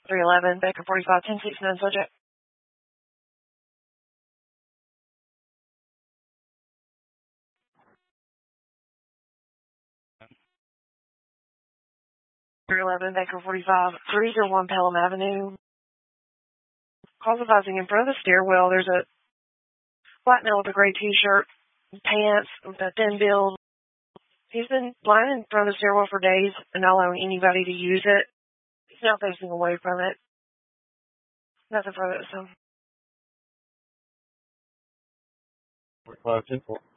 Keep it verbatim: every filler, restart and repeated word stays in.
three eleven, Baker forty-five, ten sixty-nine, subject. three eleven, Baker forty-five, three oh one, Pelham Avenue. Cause of buzzing in front of the stairwell. There's a black male with a gray t-shirt, pants, with a thin build. He's been lying in front of the stairwell for days and not allowing anybody to use it. He's now facing away from it. Nothing further, so. forty-five, ten four.